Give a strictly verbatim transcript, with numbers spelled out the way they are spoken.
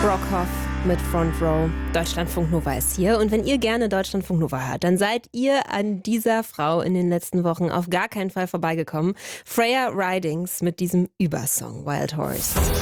Brockhoff mit Front Row. Deutschlandfunk Nova ist hier. Und wenn ihr gerne Deutschlandfunk Nova hört, dann seid ihr an dieser Frau in den letzten Wochen auf gar keinen Fall vorbeigekommen. Freya Ridings mit diesem Übersong Wild Horse.